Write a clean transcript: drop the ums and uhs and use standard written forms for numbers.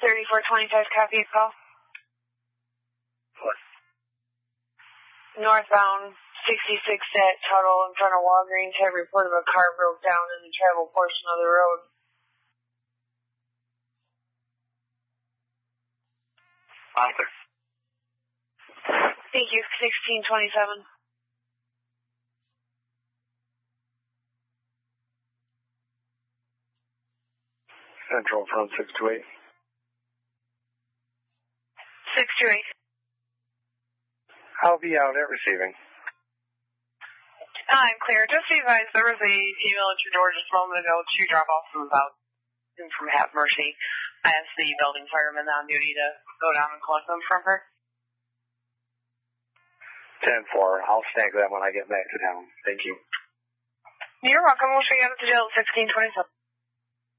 3425 copy call. What? Northbound 66 at Tuttle in front of Walgreens had reported a car broke down in the travel portion of the road. Author. Thank you. 1627. Central front 628. 628. I'll be out at receiving. I'm clear. Just so you guys, there was a email at your door just a moment ago to drop off some about from Have Mercy. I asked the building fireman on duty to go down and collect them from her. 10-4. I'll snag that when I get back to town. Thank you. You're welcome. We'll see you out at the jail at 1627.